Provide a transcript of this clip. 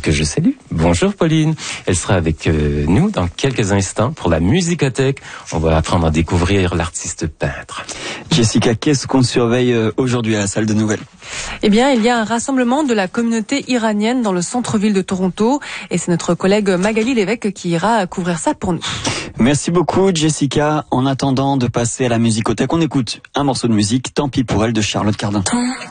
que je salue. Bonjour Pauline. Elle sera avec nous dans quelques instants pour la musicothèque. On va apprendre à découvrir l'artiste peintre. Jessica, qu'est-ce qu'on surveille aujourd'hui à la salle de nouvelles? Eh bien, il y a un rassemblement de la communauté iranienne dans le centre-ville de Toronto et c'est notre collègue Magali Lévesque qui ira couvrir ça pour nous. Merci beaucoup Jessica. En attendant de passer à la musicothèque, on écoute un morceau de musique, Tant pis pour elle de Charlotte Cardin.